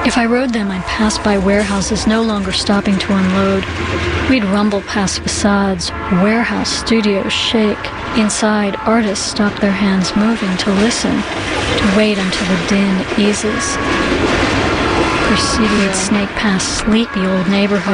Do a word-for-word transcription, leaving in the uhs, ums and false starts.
If I rode them, I'd pass by warehouses no longer stopping to unload. We'd rumble past facades, warehouse studios shake. Inside, artists stop their hands moving to listen, to wait until the din eases. Presidio snake past sleepy old neighborhoods.